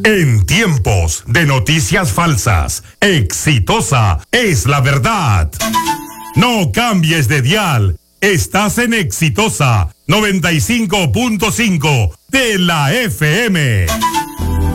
En tiempos de noticias falsas, exitosa es la verdad. No cambies de dial. Estás en Exitosa 95.5 de la FM.